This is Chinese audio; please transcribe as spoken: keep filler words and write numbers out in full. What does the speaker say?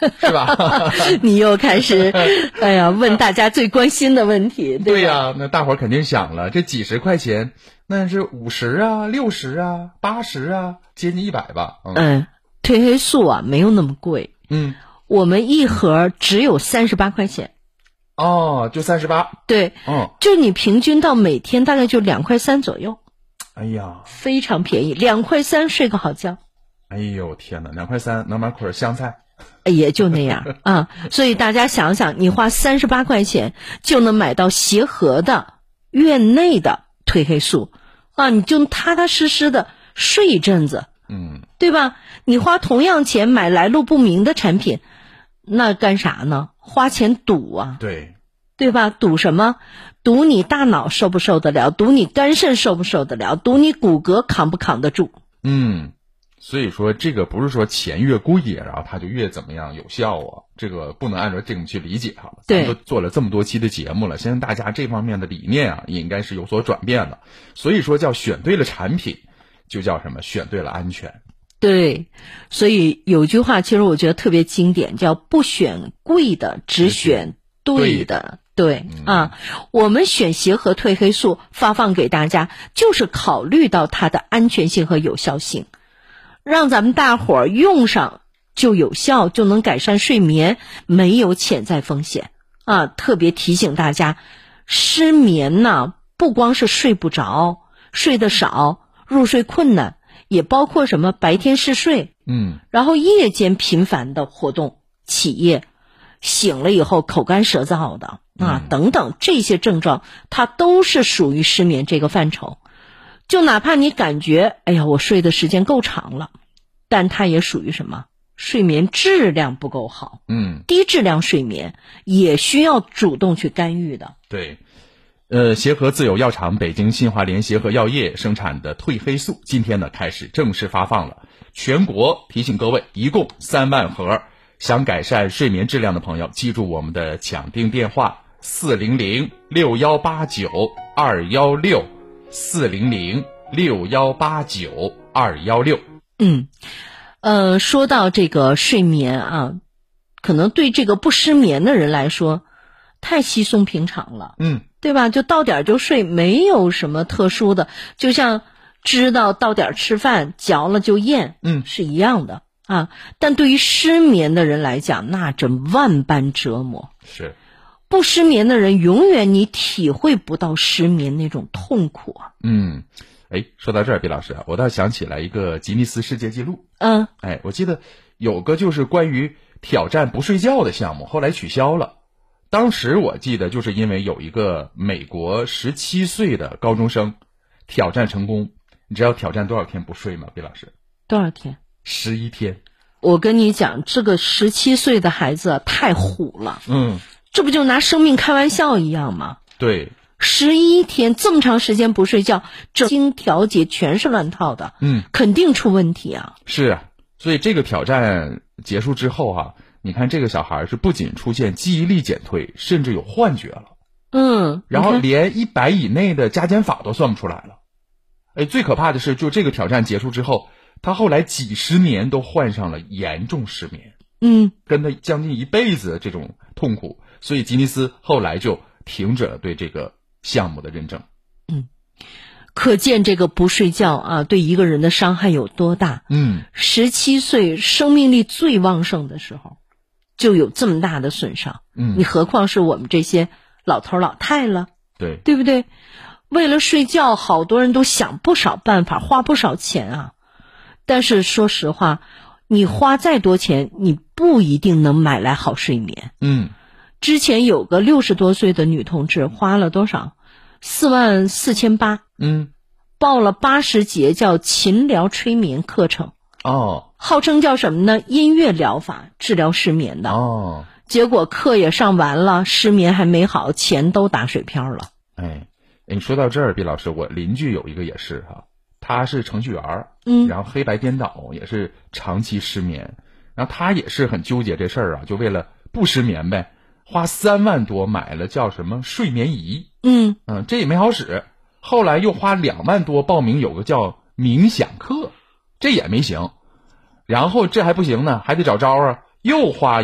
是吧？ 你又开始，哎呀，问大家最关心的问题，对吧？ 对呀，那大伙儿肯定想了，这几十块钱，那是五十啊、六十啊、八十啊，接近一百吧？ 嗯，嗯褪黑素啊，没有那么贵。 嗯， 我们一盒只有三十八块钱。 哦，就三十八。 对， 嗯， 就你平均到每天大概就两块三左右。 哎呀， 非常便宜，两块三睡个好觉。 哎呦天哪，两块三能买捆香菜， 也就那样啊。所以大家想想，你花三十八块钱就能买到协和的院内的褪黑素啊，你就踏踏实实的睡一阵子， 嗯， 对吧？你花同样钱买来路不明的产品，那干啥呢？花钱赌啊， 对， 对吧？赌什么？赌你大脑受不受得了，赌你肝肾受不受得了，赌你骨骼扛不扛得住。 嗯。所以说这个不是说钱越贵然后它就越怎么样有效啊，这个不能按照这么去理解哈。 对， 咱们都做了这么多期的节目了，相信大家这方面的理念啊也应该是有所转变了。所以说叫选对了产品，就叫什么？选对了安全。 对，所以有句话其实我觉得特别经典，叫不选贵的，只选对的。对、嗯、啊，我们选协和褪黑素发放给大家，就是考虑到它的安全性和有效性，让咱们大伙儿用上就有效，就能改善睡眠，没有潜在风险啊。特别提醒大家，失眠呢，不光是睡不着、睡得少、入睡困难，也包括什么白天嗜睡， 嗯， 然后夜间频繁的活动、起夜，醒了以后口干舌燥的啊，等等这些症状，它都是属于失眠这个范畴。就哪怕你感觉，哎呀，我睡的时间够长了，但它也属于什么？睡眠质量不够好。 嗯， 低质量睡眠也需要主动去干预的。 对。呃，协和自有药厂北京新华联协和药业生产的褪黑素，今天呢开始正式发放了。全国提醒各位，一共三万盒。想改善睡眠质量的朋友，记住我们的抢订电话：四零零六幺八九二幺六，四零零六幺八九二幺六。 嗯，呃，说到这个睡眠啊，可能对这个不失眠的人来说，太稀松平常了。 嗯。 对吧？就到点就睡，没有什么特殊的，就像知道到点吃饭，嚼了就咽， 嗯， 是一样的啊。但对于失眠的人来讲，那真万般折磨。 是， 不失眠的人，永远你体会不到失眠那种痛苦啊。 嗯，哎，说到这儿，毕老师，我倒想起来一个吉尼斯世界纪录。 嗯， 哎，我记得有个就是关于挑战不睡觉的项目，后来取消了。当时我记得就是因为有一个美国十七岁的高中生挑战成功，你知道挑战多少天不睡吗？毕老师？ 多少天？ 十一天。 我跟你讲，这个十七岁的孩子太虎了。 嗯， 这不就拿生命开玩笑一样吗？ 对， 十一天这么长时间不睡觉，整经调节全是乱套的。 嗯， 肯定出问题啊。 是啊，所以这个挑战结束之后啊。你看这个小孩是不仅出现记忆力减退，甚至有幻觉了。 嗯， 然后连一百以内的加减法都算不出来了。哎，最可怕的是，就这个挑战结束之后，他后来几十年都患上了严重失眠。 嗯， 跟他将近一辈子的这种痛苦，所以吉尼斯后来就停止了对这个项目的认证。 嗯，可见这个不睡觉啊，对一个人的伤害有多大。 嗯， 十七岁生命力最旺盛的时候。就有这么大的损伤， 嗯， 你何况是我们这些老头老太了， 对， 对不对？为了睡觉，好多人都想不少办法，花不少钱啊。但是说实话，你花再多钱，你不一定能买来好睡眠。 嗯， 之前有个六十多岁的女同志，花了多少？四万四千八。 嗯， 报了八十节叫琴疗催眠课程。 哦。 号称叫什么呢？音乐疗法治疗失眠的。 哦， 结果课也上完了，失眠还没好，钱都打水漂了。 哎，你说到这儿，毕老师，我邻居有一个也是哈，他是程序员， 嗯， 然后黑白颠倒，也是长期失眠，然后他也是很纠结这事儿啊，就为了不失眠呗，花三万多买了叫什么睡眠仪， 嗯嗯，这也没好使，后来又花两万多报名有个叫冥想课，这也没行。然后这还不行呢，还得找招啊，又花